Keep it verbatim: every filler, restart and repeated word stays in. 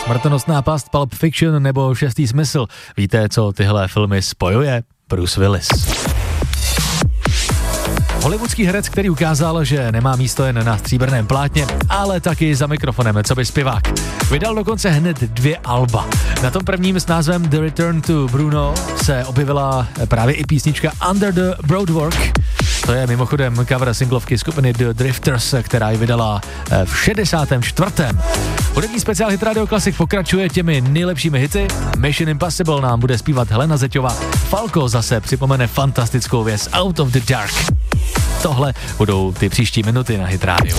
Smrtonosná past, Pulp Fiction nebo Šestý smysl. Víte, co tyhle filmy spojuje? Bruce Willis. Hollywoodský herec, který ukázal, že nemá místo jen na stříbrném plátně, ale taky za mikrofonem, co by zpěvák. Vydal dokonce hned dvě alba. Na tom prvním s názvem The Return to Bruno se objevila právě i písnička Under the Boardwalk. To je mimochodem cover singlovky skupiny The Drifters, která ji vydala v šedesátém čtvrtém Hudební speciál Hit Radio Classic pokračuje těmi nejlepšími hity. Mission Impossible nám bude zpívat Helena Zeťová. Falco zase připomene fantastickou věc Out of the Dark. Tohle budou ty příští minuty na Hit Radio.